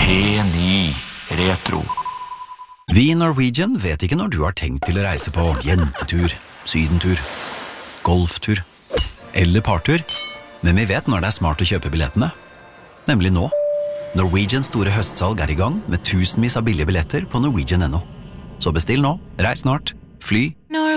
P9 Retro. Vi i Norwegian vet ikke når du har tenkt til å reise på jentetur, sydentur, golftur eller partur, men vi vet når det er smart å kjøpe billettene. Nemlig nå. Norwegians store høstsalg er i gang med tusenvis av billige billetter på norwegian.no. Så bestill nå, reis snart, fly